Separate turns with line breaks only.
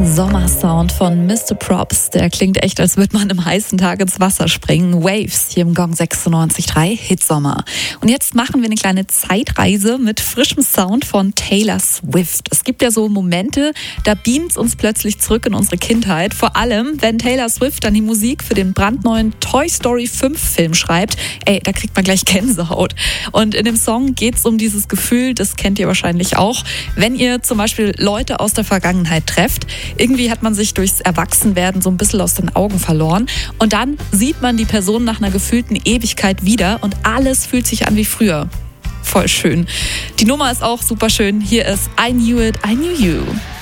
Sommersound von Mr. Props. Der klingt echt, als würde man im heißen Tag ins Wasser springen. Waves hier im Gong 96.3 Hitsommer. Und jetzt machen wir eine kleine Zeitreise mit frischem Sound von Taylor Swift. Es gibt ja so Momente, da beamt es uns plötzlich zurück in unsere Kindheit. Vor allem, wenn Taylor Swift dann die Musik für den brandneuen Toy Story 5 Film schreibt. Da kriegt man gleich Gänsehaut. Und in dem Song geht es um dieses Gefühl, das kennt ihr wahrscheinlich auch, wenn ihr zum Beispiel Leute aus der Vergangenheit trefft. Irgendwie hat man sich durchs Erwachsenwerden so ein bisschen aus den Augen verloren. Und dann sieht man die Person nach einer gefühlten Ewigkeit wieder und alles fühlt sich an wie früher. Voll schön. Die Nummer ist auch super schön. Hier ist I Knew It, I Knew You.